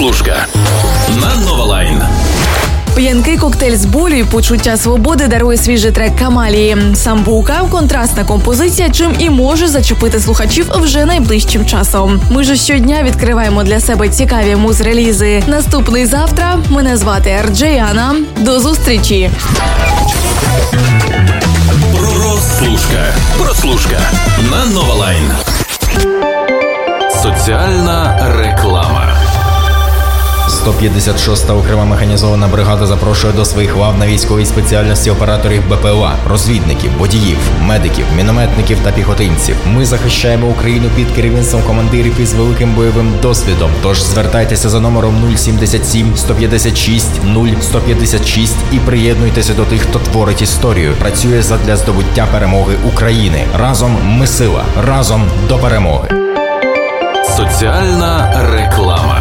Прослушка на Нова Лайн. П'янкий коктейль з болю і почуття свободи дарує свіжий трек Камалії. Самбука – контрастна композиція, чим і може зачепити слухачів вже найближчим часом. Ми ж щодня відкриваємо для себе цікаві муз-релізи. Наступний завтра. Мене звати Арджеяна. До зустрічі! Прослушка на Нова Лайн. Соціальна реклама. 156-та окрема механізована бригада запрошує до своїх лав на військовій спеціальності операторів БПЛА, розвідників, водіїв, медиків, мінометників та піхотинців. Ми захищаємо Україну під керівництвом командирів із великим бойовим досвідом. Тож звертайтеся за номером 077 156 0156 і приєднуйтеся до тих, хто творить історію. Працює задля здобуття перемоги України. Разом ми сила. Разом до перемоги. Соціальна реклама.